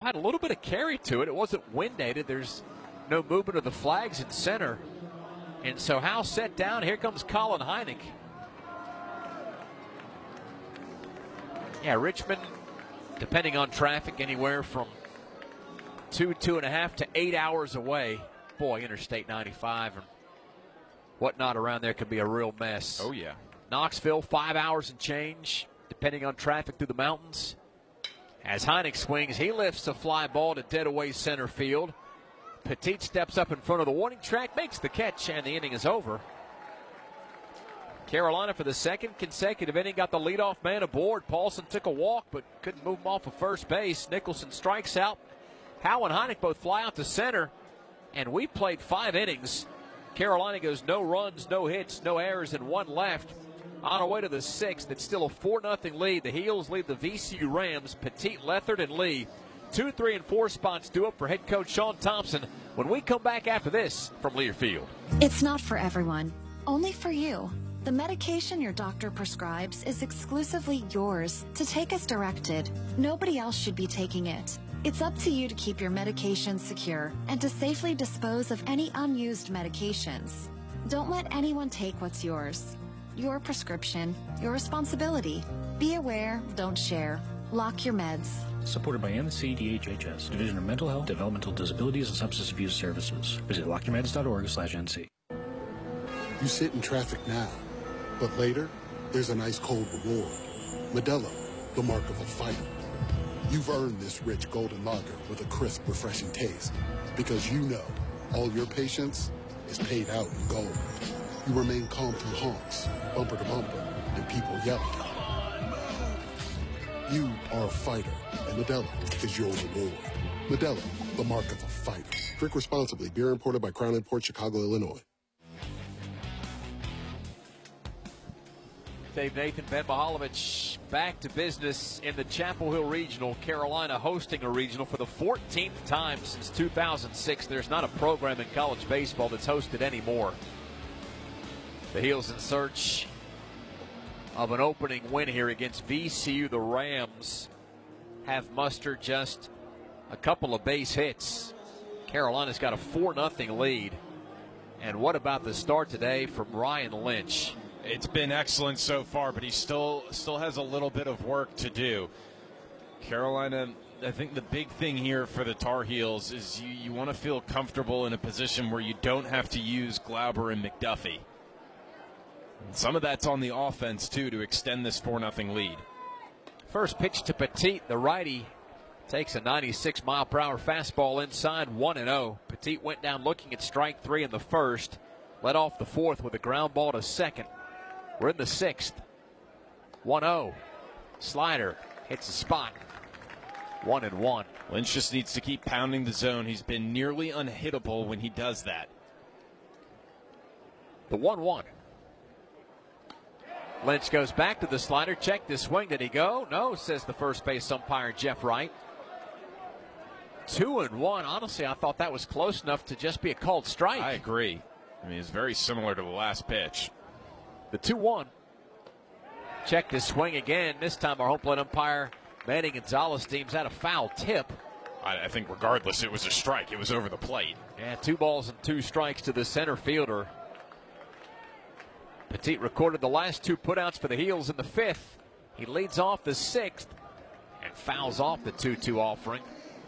had a little bit of carry to it. It wasn't wind-aided. There's no movement of the flags in center. And so Howe set down. Here comes Colin Heineck. Yeah, Richmond, depending on traffic, anywhere from 2.5 to 8 hours away. Boy, Interstate 95 and whatnot around there could be a real mess. Oh, yeah. Knoxville, 5 hours and change, depending on traffic through the mountains. As Heineck swings, he lifts a fly ball to dead away center field. Petit steps up in front of the warning track, makes the catch, and the inning is over. Carolina, for the second consecutive inning, got the leadoff man aboard. Paulson took a walk, but couldn't move him off of first base. Nicholson strikes out. Howe and Heineck both fly out to center, and we played 5 innings. Carolina goes no runs, no hits, no errors, and 1 left. On our way to the 6th, it's still a 4-0 lead. The Heels lead the VCU Rams. Petit, Lethard, and Lee. 2, 3, and 4 spots due up for head coach Sean Thompson when we come back after this from Learfield. It's not for everyone, only for you. The medication your doctor prescribes is exclusively yours to take as directed. Nobody else should be taking it. It's up to you to keep your medications secure and to safely dispose of any unused medications. Don't let anyone take what's yours. Your prescription, your responsibility. Be aware, don't share. Lock your meds. Supported by NCDHHS, Division of Mental Health, Developmental Disabilities, and Substance Abuse Services. Visit lockyourmeds.org/NC. You sit in traffic now, but later, there's an ice-cold reward. Modelo, the mark of a fighter. You've earned this rich golden lager with a crisp, refreshing taste. Because you know, all your patience is paid out in gold. You remain calm through honks, bumper to bumper, and people yelling. You are a fighter, and Modelo is your reward. Modelo, the mark of a fighter. Drink responsibly. Beer imported by Crown Imports, Chicago, Illinois. Dave Nathan, Ben Mihaljevic back to business in the Chapel Hill Regional. Carolina hosting a regional for the 14th time since 2006. There's not a program in college baseball that's hosted anymore. The Heels in search of an opening win here against VCU. The Rams have mustered just a couple of base hits. Carolina's got a 4-0 lead. And what about the start today from Ryan Lynch? It's been excellent so far, but he still has a little bit of work to do. Carolina, I think the big thing here for the Tar Heels is you want to feel comfortable in a position where you don't have to use Glauber and McDuffie. And some of that's on the offense, too, to extend this 4-0 lead. First pitch to Petit, the righty, takes a 96-mile-per-hour fastball inside, 1-0. Petit went down looking at strike 3 in the first, led off the 4th with a ground ball to second. We're in the 6th. 1-0. Slider hits the spot. 1-1. Lynch just needs to keep pounding the zone. He's been nearly unhittable when he does that. The 1-1. Lynch goes back to the slider. Check the swing. Did he go? No, says the first base umpire, Jeff Wright. 2-1. Honestly, I thought that was close enough to just be a called strike. I agree. I mean, it's very similar to the last pitch. The 2-1. Check the swing again. This time our home plate umpire, Manny Gonzalez, deems that a foul tip. I think regardless, it was a strike. It was over the plate. Yeah, 2 balls and 2 strikes to the center fielder. Petit recorded the last 2 putouts for the Heels in the 5th. He leads off the 6th and fouls off the 2-2 offering.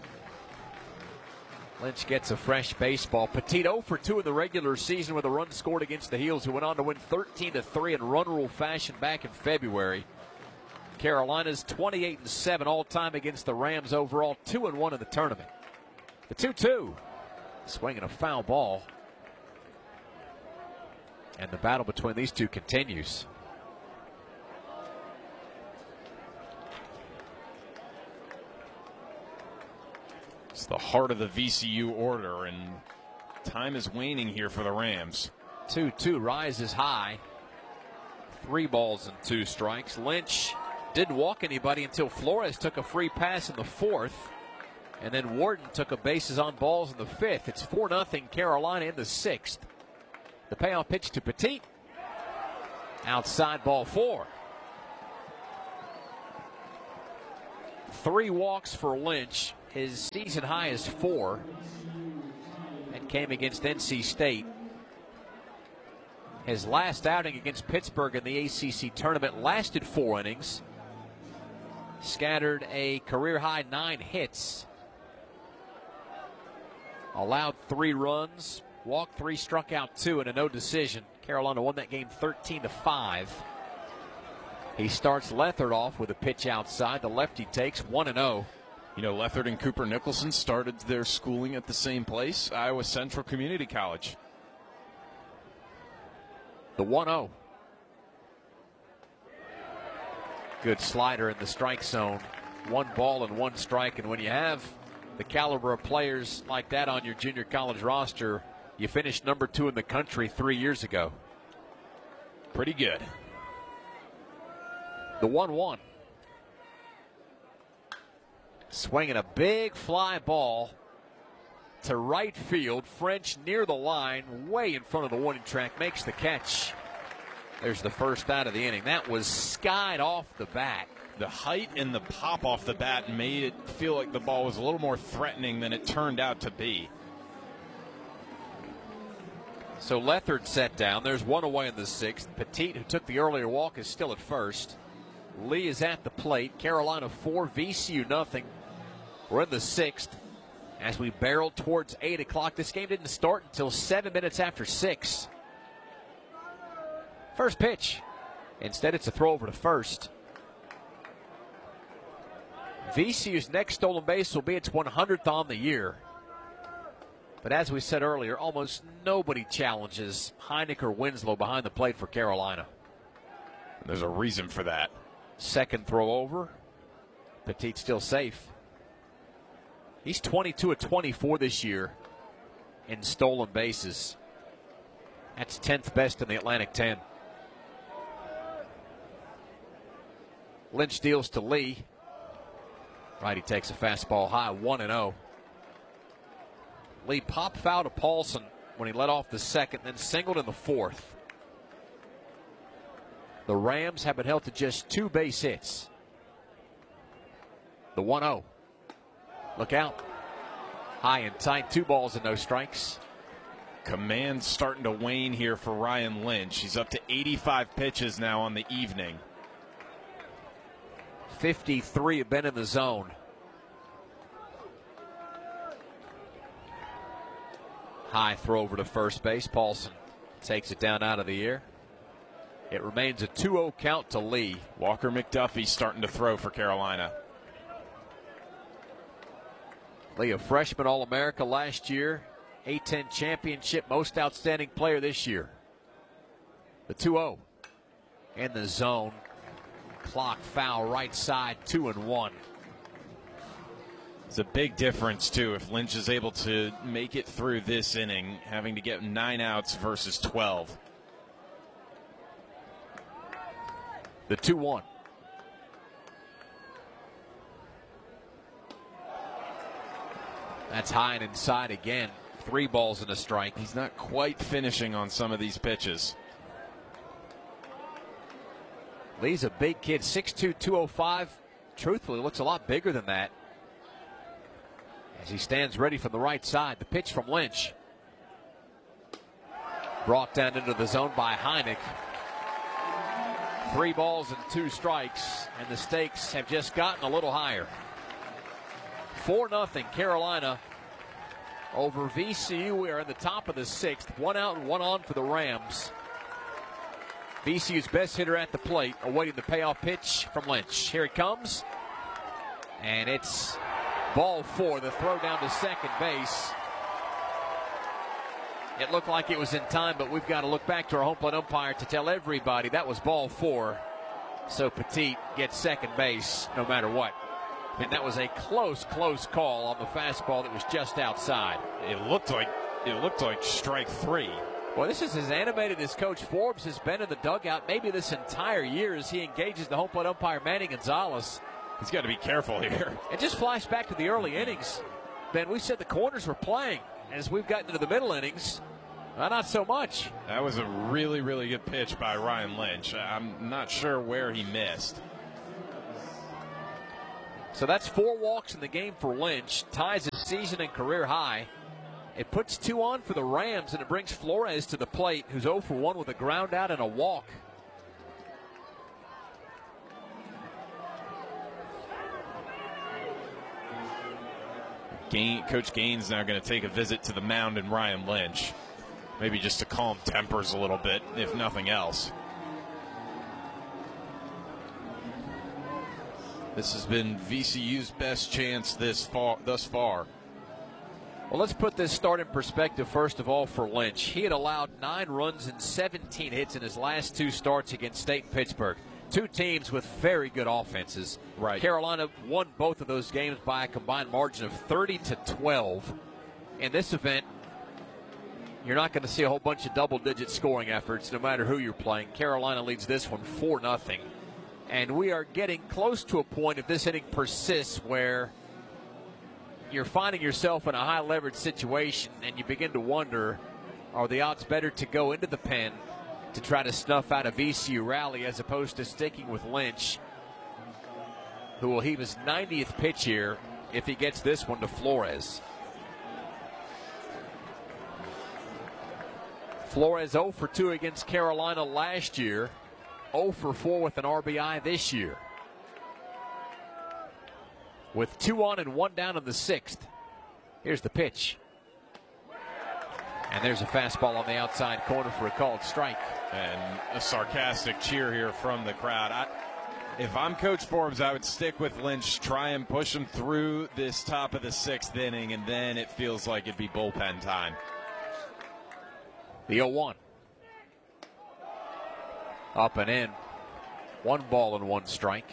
Lynch gets a fresh baseball. Petit 0 for 2 in the regular season with a run scored against the Heels, who went on to win 13-3 in run rule fashion back in February. Carolina's 28-7 all-time against the Rams overall, 2-1 in the tournament. The 2-2, swinging a foul ball. And the battle between these two continues. It's the heart of the VCU order, and time is waning here for the Rams. 2-2 rises high. 3 balls and 2 strikes. Lynch didn't walk anybody until Flores took a free pass in the 4th. And then Warden took a bases on balls in the 5th. It's 4-0 Carolina in the 6th. The payoff pitch to Petit. Outside, ball 4. 3 walks for Lynch. His season high is 4. That came against NC State. His last outing against Pittsburgh in the ACC tournament lasted 4 innings. Scattered a career-high 9 hits. Allowed 3 runs, walked 3, struck out 2, and a no decision. Carolina won that game 13-5. He starts Lethard off with a pitch outside. The lefty takes 1-0. You know, Lethard and Cooper Nicholson started their schooling at the same place, Iowa Central Community College. The 1-0. Good slider in the strike zone. 1 ball and 1 strike, and when you have the caliber of players like that on your junior college roster, you finished number 2 in the country 3 years ago. Pretty good. The 1-1. Swinging a big fly ball to right field. French near the line, way in front of the warning track, makes the catch. There's the first out of the inning. That was skied off the bat. The height and the pop off the bat made it feel like the ball was a little more threatening than it turned out to be. So Lethard set down. There's 1 away in the 6th. Petit, who took the earlier walk, is still at first. Lee is at the plate. Carolina 4, VCU nothing. We're in the 6th as we barrel towards 8 o'clock. This game didn't start until 7 minutes after 6. First pitch. Instead, it's a throw over to first. VCU's next stolen base will be its 100th on the year. But as we said earlier, almost nobody challenges Heineck or Winslow behind the plate for Carolina. There's a reason for that. Second throw over. Petit still safe. He's 22 of 24 this year in stolen bases. That's 10th best in the Atlantic 10. Lynch deals to Lee. Righty takes a fastball high, 1-0. Lee popped foul to Paulson when he led off the 2nd, then singled in the 4th. The Rams have been held to just 2 base hits. The 1-0. Look out. High and tight, 2 balls and no strikes. Command's starting to wane here for Ryan Lynch. He's up to 85 pitches now on the evening. 53 have been in the zone. High throw over to first base. Paulson takes it down out of the air. It remains a 2-0 count to Lee. Walker McDuffie starting to throw for Carolina. Lee, a freshman All-America last year. A-10 championship, most outstanding player this year. The 2-0 in the zone. Clock foul right side, 2-1. It's a big difference, too, if Lynch is able to make it through this inning, having to get 9 outs versus 12. The 2-1. That's high and inside again. 3 balls and a strike. He's not quite finishing on some of these pitches. Lee's a big kid, 6'2", 205. Truthfully, looks a lot bigger than that. As he stands ready from the right side, the pitch from Lynch. Brought down into the zone by Heineck. 3 balls and 2 strikes, and the stakes have just gotten a little higher. 4-0 Carolina over VCU. We are in the top of the 6th. 1 out and 1 on for the Rams. VCU's best hitter at the plate, awaiting the payoff pitch from Lynch. Here it comes, and it's ball 4. The throw down to second base. It looked like it was in time, but we've got to look back to our home plate umpire to tell everybody that was ball 4. So Petit gets second base no matter what. And that was a close call on the fastball that was just outside. It looked like strike 3. Well, this is as animated as Coach Forbes has been in the dugout maybe this entire year as he engages the home plate umpire, Manny Gonzalez. He's got to be careful here. And just flash back to the early innings. Ben, we said the corners were playing. As we've gotten into the middle innings, not so much. That was a really, really good pitch by Ryan Lynch. I'm not sure where he missed. So that's 4 walks in the game for Lynch. Ties his season and career high. It puts 2 on for the Rams, and it brings Flores to the plate, who's 0 for 1 with a ground out and a walk. Coach Gaines now going to take a visit to the mound and Ryan Lynch. Maybe just to calm tempers a little bit, if nothing else. This has been VCU's best chance thus far. Well, let's put this start in perspective first of all for Lynch. He had allowed 9 runs and 17 hits in his last 2 starts against State and Pittsburgh. 2 teams with very good offenses. Right. Carolina won both of those games by a combined margin of 30-12. In this event, you're not going to see a whole bunch of double-digit scoring efforts no matter who you're playing. Carolina leads this one 4-0. And we are getting close to a point, if this inning persists, where you're finding yourself in a high-leverage situation and you begin to wonder, are the odds better to go into the pen to try to snuff out a VCU rally as opposed to sticking with Lynch, who will heave his 90th pitch here if he gets this one to Flores. Flores 0 for 2 against Carolina last year, 0 for 4 with an RBI this year. With 2 on and 1 down in the 6th. Here's the pitch. And there's a fastball on the outside corner for a called strike. And a sarcastic cheer here from the crowd. If I'm Coach Forbes, I would stick with Lynch, try and push him through this top of the 6th inning, and then it feels like it'd be bullpen time. The 0-1. Up and in. 1 ball and 1 strike.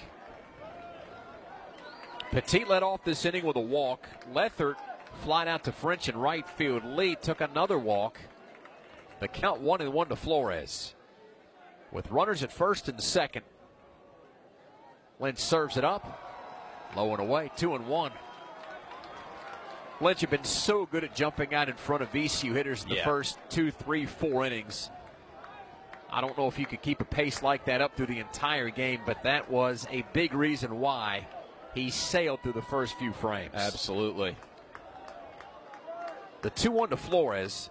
Petit led off this inning with a walk. Lethert flied out to French in right field. Lee took another walk. The count 1-1 to Flores. With runners at first and second. Lynch serves it up. Low and away, 2-1. Lynch had been so good at jumping out in front of VCU hitters in the first 2, 3, 4 innings. I don't know if you could keep a pace like that up through the entire game, but that was a big reason why he sailed through the first few frames. Absolutely. The 2-1 to Flores.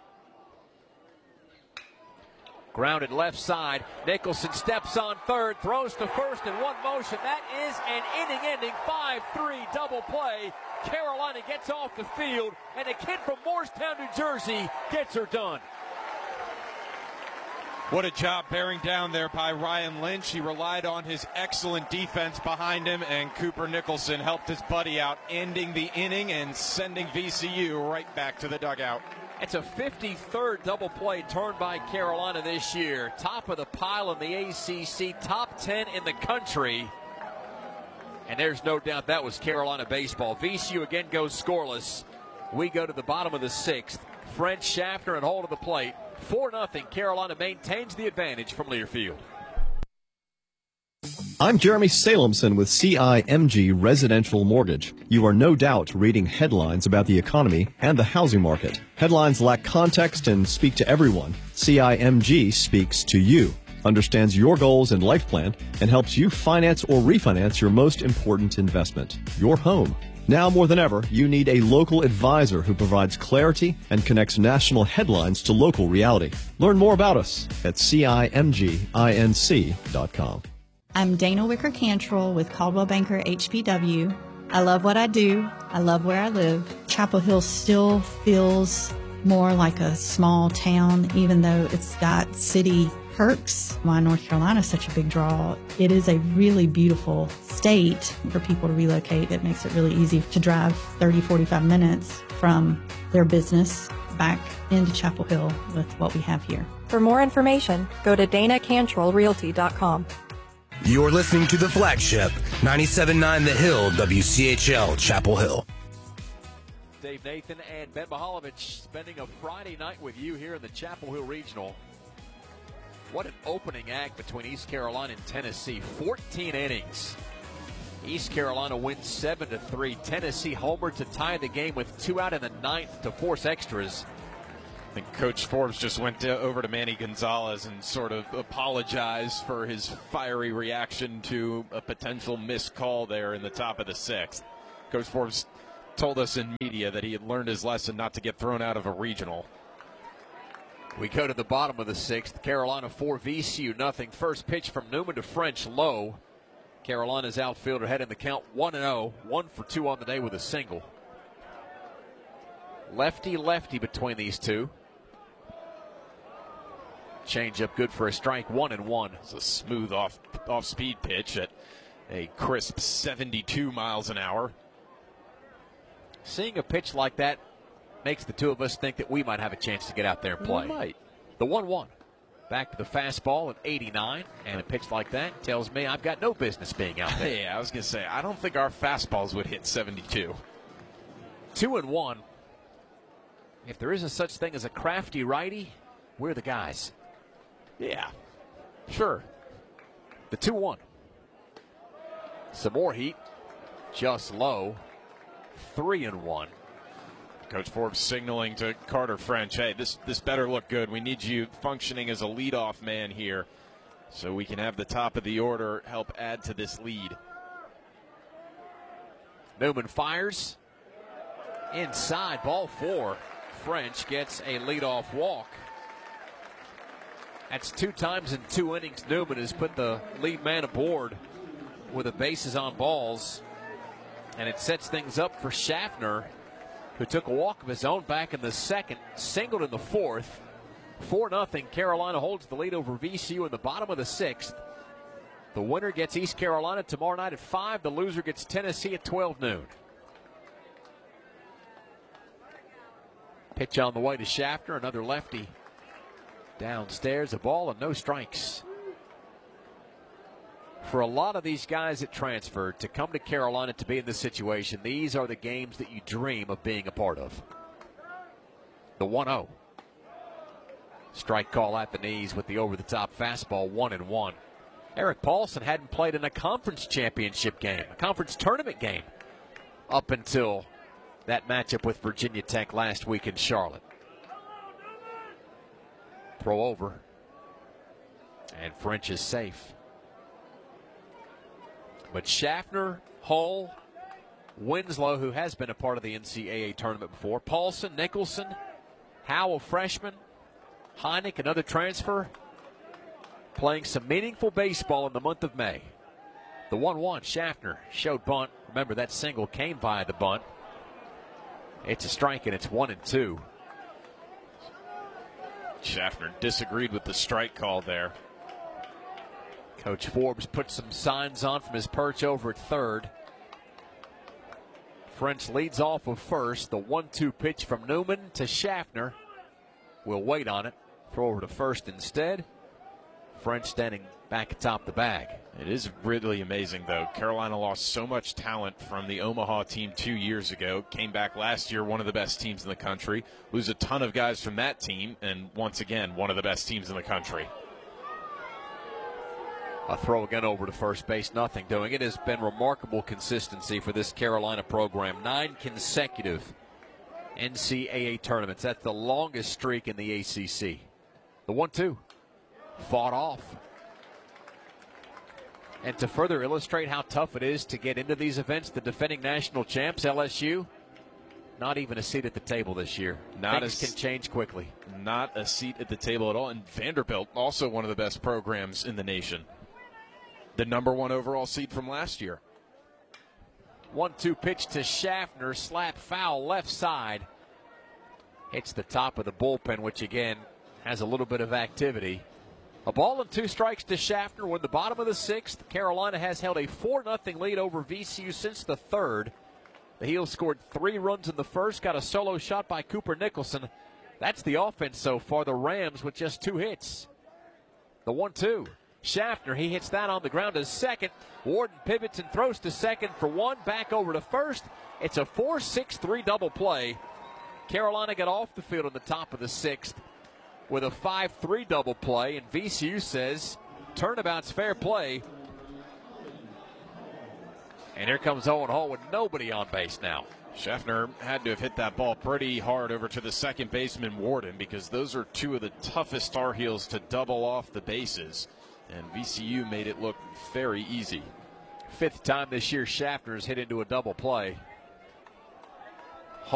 Grounded left side. Nicholson steps on third, throws to first in one motion. That is an inning-ending 5-3 double play. Carolina gets off the field, and a kid from Morristown, New Jersey, gets her done. What a job bearing down there by Ryan Lynch. He relied on his excellent defense behind him, and Cooper Nicholson helped his buddy out, ending the inning and sending VCU right back to the dugout. It's a 53rd double play turned by Carolina this year. Top of the pile in the ACC, top 10 in the country. And there's no doubt that was Carolina baseball. VCU again goes scoreless. We go to the bottom of the 6th. French, Schaffner, and Hall to the plate. 4-0. Carolina maintains the advantage from Learfield. I'm Jeremy Salemson with CIMG Residential Mortgage. You are no doubt reading headlines about the economy and the housing market. Headlines lack context and speak to everyone. CIMG speaks to you, understands your goals and life plan, and helps you finance or refinance your most important investment, your home. Now more than ever, you need a local advisor who provides clarity and connects national headlines to local reality. Learn more about us at CIMGINC.com. I'm Dana Wicker Cantrell with Caldwell Banker HBW. I love what I do. I love where I live. Chapel Hill still feels more like a small town, even though it's got city perks. Why North Carolina is such a big draw. It is a really beautiful state for people to relocate. It makes it really easy to drive 30, 45 minutes from their business back into Chapel Hill with what we have here. For more information, go to DanaCantrellRealty.com. You're listening to the flagship, 97.9 The Hill, WCHL, Chapel Hill. Dave Nathan and Ben Mihaljevic spending a Friday night with you here in the Chapel Hill Regional. What an opening act between East Carolina and Tennessee. 14 innings. East Carolina wins 7-3. Tennessee homered to tie the game with 2 out in the 9th to force extras. think Coach Forbes just went over to Manny Gonzalez and sort of apologized for his fiery reaction to a potential missed call there in the top of the 6th. Coach Forbes told us in media that he had learned his lesson not to get thrown out of a regional. We go to the bottom of the 6th. Carolina 4, VCU nothing. First pitch from Newman to French, low. Carolina's outfielder heading the count 1-0, 1 for 2 on the day with a single. Lefty between these two. Change-up good for a strike, 1-1. It's a smooth off-speed pitch at a crisp 72 miles an hour. Seeing a pitch like that makes the two of us think that we might have a chance to get out there and play. We might. The 1-1. Back to the fastball at 89, and a pitch like that tells me I've got no business being out there. Yeah, I was going to say, I don't think our fastballs would hit 72. 2-1. If there isn't such thing as a crafty righty, we're the guys. Yeah, sure. The 2-1. Some more heat. Just low. 3-1. Coach Forbes signaling to Carter French, hey, this better look good. We need you functioning as a leadoff man here so we can have the top of the order help add to this lead. Newman fires. Inside, ball 4. French gets a leadoff walk. That's 2 times in 2 innings. Newman has put the lead man aboard with the bases on balls. And it sets things up for Schaffner, who took a walk of his own back in the 2nd, singled in the 4th. 4-0. Carolina holds the lead over VCU in the bottom of the 6th. The winner gets East Carolina tomorrow night at 5. The loser gets Tennessee at 12 noon. Pitch on the way to Schaffner, another lefty. Downstairs, a ball and no strikes. For a lot of these guys that transferred to come to Carolina to be in this situation, these are the games that you dream of being a part of. The 1-0. Strike call at the knees with the over-the-top fastball, 1-1. Eric Paulson hadn't played in a conference championship game, a conference tournament game, up until that matchup with Virginia Tech last week in Charlotte. Throw over. And French is safe. But Schaffner, Hull, Winslow, who has been a part of the NCAA tournament before, Paulson, Nicholson, Howe, a freshman, Heineck, another transfer, playing some meaningful baseball in the month of May. The 1-1, Schaffner showed bunt. Remember, that single came via the bunt. It's a strike, and it's 1-2. Schaffner disagreed with the strike call there. Coach Forbes put some signs on from his perch over at third. French leads off of first. The 1-2 pitch from Newman to Schaffner. We'll wait on it. Throw over to first instead. French standing back atop the bag. It is really amazing, though. Carolina lost so much talent from the Omaha team 2 years ago. Came back last year, one of the best teams in the country. Lose a ton of guys from that team, and once again, one of the best teams in the country. A throw again over to first base, nothing doing. It has been remarkable consistency for this Carolina program. 9 consecutive NCAA tournaments. That's the longest streak in the ACC. The 1-2 fought off. And to further illustrate how tough it is to get into these events, the defending national champs, LSU, not even a seat at the table this year. Things can change quickly. Not a seat at the table at all. And Vanderbilt, also one of the best programs in the nation. The #1 overall seed from last year. 1-2 pitch to Schaffner, slap foul left side. Hits the top of the bullpen, which again has a little bit of activity. A ball and 2 strikes to Schaffner. We're in the bottom of the 6th. Carolina has held a 4-0 lead over VCU since the 3rd. The Heels scored 3 runs in the first, got a solo shot by Cooper Nicholson. That's the offense so far. The Rams with just 2 hits. The 1-2. Schaffner, he hits that on the ground to second. Warden pivots and throws to second for 1. Back over to first. It's a 4-6-3 double play. Carolina got off the field on the top of the 6th with a 5-3 double play, and VCU says turnabout's fair play. And here comes Owen Hall with nobody on base now. Schaffner had to have hit that ball pretty hard over to the second baseman, Warden, because those are two of the toughest Tar Heels to double off the bases. And VCU made it look very easy. Fifth time this year Schaffner's hit into a double play.